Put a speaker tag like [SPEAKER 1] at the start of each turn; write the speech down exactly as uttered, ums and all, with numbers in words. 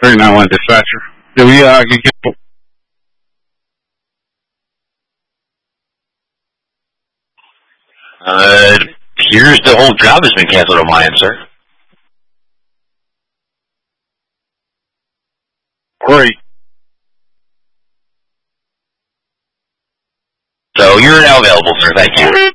[SPEAKER 1] three nine one dispatcher. Do we uh get get-
[SPEAKER 2] Uh, it appears the whole job has been canceled on my end, sir.
[SPEAKER 1] great?
[SPEAKER 2] So you're now available, sir. Thank you.